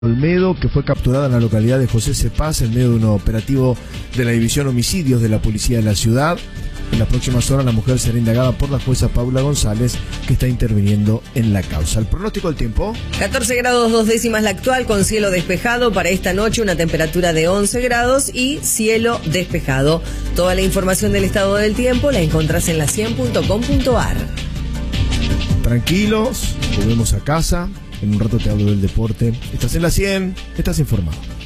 Olmedo, que fue capturada en la localidad de José Cepaz en medio de un operativo de la División Homicidios de la Policía de la Ciudad. En las próximas horas la mujer será indagada por la jueza Paula González, que está interviniendo en la causa. El pronóstico del tiempo: 14 grados 2 décimas la actual, con cielo despejado. Para esta noche una temperatura de 11 grados y cielo despejado. Toda la información del estado del tiempo la encontrás en la100.com.ar. Tranquilos, volvemos a casa. En un rato te hablo del deporte. Estás en la 100, estás informado.